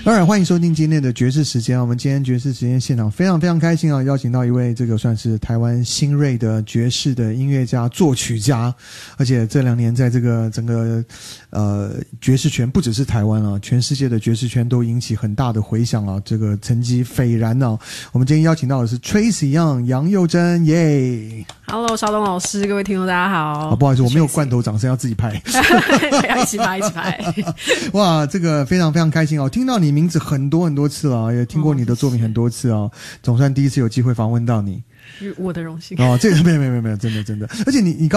当然，欢迎收听今天的爵士时间。我们今天爵士时间现场非常非常开心啊，邀请到一位这个算是台湾新锐的爵士的音乐家、作曲家，而且这2年在这个整个爵士圈，不只是台湾啊，全世界的爵士圈都引起很大的回响啊，这个成绩斐然啊。我们今天邀请到的是 Tracy Young 杨佑珍，耶 ！Hello， 邵东老师，各位听众大家好。 不好意思，我没有罐头掌声，要自己拍。 要一起拍，一起拍。 哇，这个非常非常开心哦！听到你名字很多很多次了，也听过你的作品很多次哦，总算第一次有机会访问到你， 我的荣幸哦。这个没有，真的，而且你刚